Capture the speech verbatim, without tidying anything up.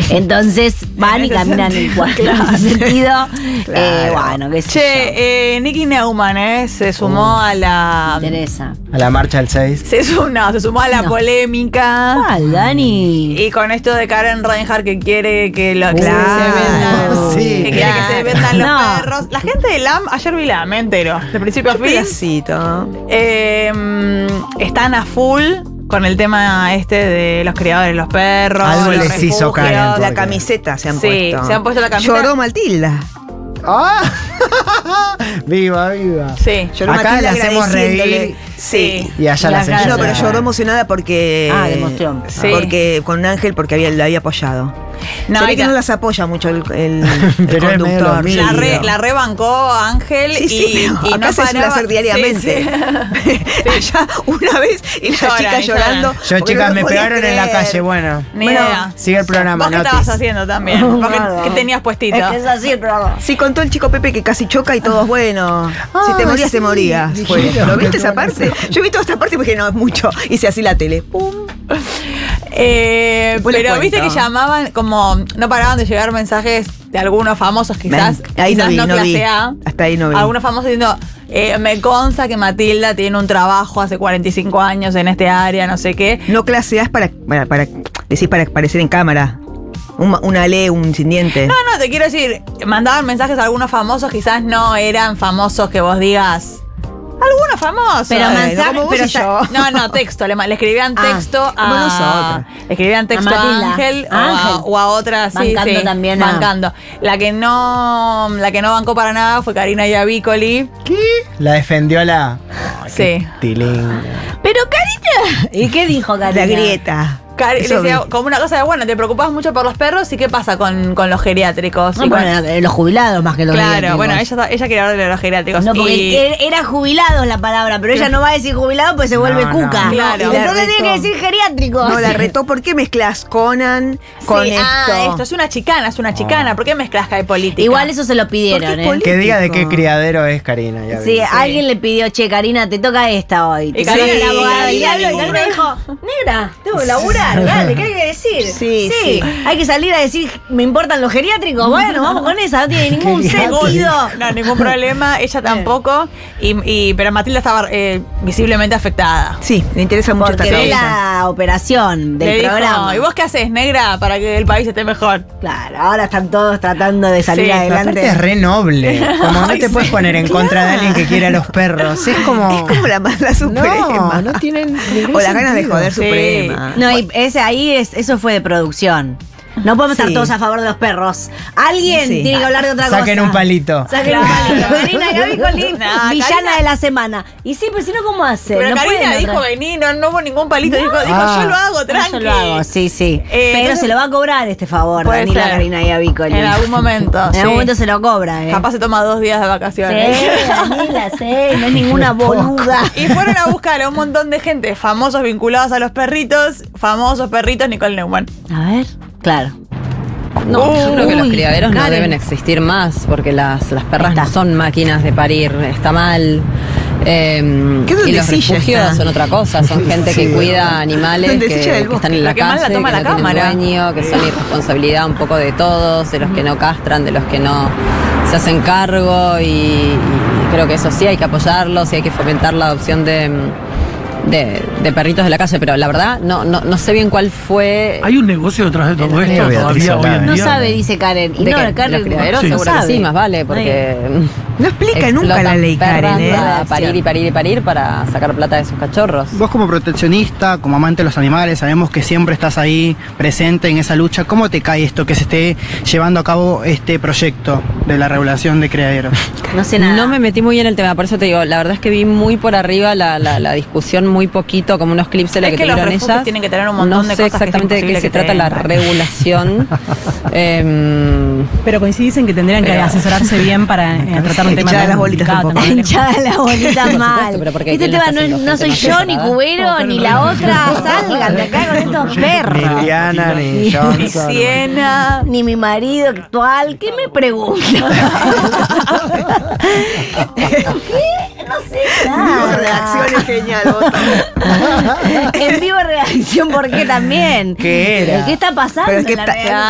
Entonces van y caminan igual. Claro. En ese sentido, Claro. eh, bueno, qué sé yo. Che, eh, Nicky Neumann, ¿eh? Se sumó a la. Me interesa. A la marcha del seis. Se sumó, no, se sumó a la No. polémica. ¿Cuál, Dani? Y con esto de Karen Reinhardt que quiere que, lo, que Claro. se vendan, Sí. que quiere que se vendan los No. perros. La gente de L A M, ayer vi la M entero, de principio a Un fin, pedacito. eh, mm, están a full con el tema este de los criadores de los perros. Algo los les hizo refugios. Karen, La porque- camiseta se han Sí, puesto. se han puesto la camiseta. Lloró Matilda. ¡Ah! ¡Viva, viva! Sí. Lloró Acá Matilda la hacemos agradeciéndole. reír. Sí. Y allá La la hacen cara- No, pero llorar. lloró emocionada porque. Ah, de emoción. Sí. Porque con Ángel, porque había, lo había apoyado. No, Se ve y que la- no las apoya mucho el, el, el Pero es medio conductor. lo mismo. La, re, la rebancó Ángel Sí, y, sí, pero y acá no se suele paraba. hacer diariamente. Sí, sí. Allá una vez y la Lloran, chica y llorando. Yo, porque chicas, no me lo podía pegaron en la creer. calle, bueno. Ni Bueno, idea. Sigue el programa, ¿Vos qué Notis. estabas haciendo también? ¿Vos qué, Nada. qué tenías puestito? Es que es así el programa. Sí, contó el chico Pepe que casi choca y todo es bueno. si te Ah, morías, sí, te morías. dijeron Fue. ¿Lo viste que esa bueno. parte? Yo vi toda esta parte porque no es mucho. Hice así la tele. Pum. Eh, Después les pero viste cuento. que llamaban, como no paraban de llegar mensajes de algunos famosos, quizás, Me- ahí no quizás vi, no, no clase vi. A. Hasta ahí no vi. Algunos famosos diciendo, eh, me consta que Matilda tiene un trabajo hace cuarenta y cinco años en este área, no sé qué. No clase A es para, para, para decir para aparecer en cámara. Un- una ley, un sin dientes. No, no, te quiero decir, mandaban mensajes a algunos famosos, quizás no eran famosos que vos digas. Algunos famosos. Pero Eh, mensaje- como vos pero y sa- yo. No, no, texto. Le, ma- le escribían Ah, texto como a. nosotras. Le escribían texto a, Matilda. Ángel, o, Ángel. A, o a otra. Sí, Bancando sí, también a- Bancando. La que no. La que no bancó para nada fue Karina Yavicoli. ¿Qué? La defendió la. Ay, qué Sí. tilín. Pero Karina. ¿Y qué dijo Karina? La grieta. Cari- Eso le decía vi. como una cosa de, bueno, te preocupás mucho por los perros, ¿y qué pasa con, con los geriátricos? No, Y bueno, bueno, eh, los jubilados más que los claro, geriátricos. bueno, ella, ella quería hablar de los geriátricos. No, porque y- e- era jubilados la palabra, pero ella no va a decir jubilado pues se vuelve No, cuca. no. Claro. Entonces La tiene que retó. decir geriátricos. No, la retó. ¿Por qué mezclas Conan con Sí, esto? ah, esto es una chicana, es una chicana. ¿Por qué mezclas que hay política? Igual eso se lo pidieron, ¿Por qué ¿eh? política? Que diga de qué criadero es Karina. Ya Sí, vi. alguien le pidió, che, Karina, te toca esta hoy. Te Y toca Karina- el abogado del y diablo. Y Karina- Karina dijo, negra, tengo que laburar, dale, ¿qué hay que decir? Sí, sí. hay que salir a decir, me importan los geriátricos. Bueno, vamos con esa, no tiene ningún Geriátricos. sentido. No, ningún problema, ella tampoco. Y, y- pero Matilda estaba eh, visiblemente afectada. Sí, le interesa mucho Porque esta ve causa. la operación del Le dijo, programa. ¿y vos qué haces, negra, para que el país esté mejor? Claro, ahora están todos tratando de salir Sí, Pero adelante. aparte es re noble. Como no Ay, te sí. puedes poner en contra de alguien que quiere a los perros. Es como. Es como la mala suprema. No, no tienen ningún O las ganas de sentido. joder Sí. suprema. No, y ese ahí es, eso fue de producción. No podemos Sí. estar todos a favor de los perros. Alguien Sí. tiene que hablar de otra Saquen cosa. un palito. Saquen un Claro. palito. Karina Gavicoli, No, villana Karina- de la semana. Y sí, pero si no, ¿cómo hace? Pero no Karina pueden dijo, otra- vení, no, no hubo ningún palito. Dijo, dijo, Ah. yo lo hago, No, tranqui. yo lo hago, sí, sí. Eh, pero entonces- se lo va a cobrar este favor, Puede Daniela ser. Karina Gavicoli. En algún momento. En sí. algún momento se lo cobra, ¿eh? Capaz se toma dos días de Sí, vacaciones. Daniela, sí, no es ninguna boluda. Y fueron a buscar a un montón de gente, famosos vinculados a los perritos, famosos perritos, Nicole Neumann. A ver, claro. No, yo creo que los Uy, criaderos no Karen. deben existir más porque las, las perras Ahí está. no son máquinas de parir, está mal. Eh, ¿Qué y los dondecilla refugios está? son otra cosa, son gente que cuida animales que, Dondecilla del que están en la, La que más la calle, toma que la no tienen cámara. dueño, que son irresponsabilidad un poco de todos, de los que no castran, de los que no se hacen cargo y, y creo que eso sí hay que apoyarlos y hay que fomentar la adopción de... De, de perritos de la calle, pero la verdad no, no, no sé bien cuál fue. ¿Hay un negocio detrás de todo esto Beatriz todavía hoy Solá. en No día? sabe, dice Karen. Y ¿De no, qué? ¿De Karen los criaderos? Sí. Seguro no que sabe. sí, más vale, porque No explica nunca la explotan ley perras Karen, ¿eh? a parir y parir y parir para sacar plata de sus cachorros. Vos como proteccionista, como amante de los animales, sabemos que siempre estás ahí presente en esa lucha. ¿Cómo te cae esto que se esté llevando a cabo este proyecto de la regulación de criaderos? No sé nada. No me metí muy en el tema, por eso te digo, la verdad es que vi muy por arriba la, la, la discusión, muy poquito, como unos clips de la Es que, que los tuvieron refugios ellas. tienen que tener un montón no de sé cosas que es exactamente de qué imposible se que trata la tengan. regulación. Em, Pero coincidís en que tendrían que Pero- asorarse bien para eh, tratar un tema Hinchada tan las bolitas complicado, tampoco. tan Hinchada la bolita Por mal. supuesto, pero porque Este ¿quién lo tema está no, haciendo? no soy Gente yo, más ni pesada. Cubero, ni la otra. Salgan de acá con estos perros. Liliana ni Ni Johnson. Siena. Ni mi marido actual. ¿Qué me pregunta? ¿Qué? No sé nada. Reacción es genial, vos también. En vivo reacción, ¿por qué también? ¿Qué era? ¿Qué está pasando? Pero es que La ta- reacción.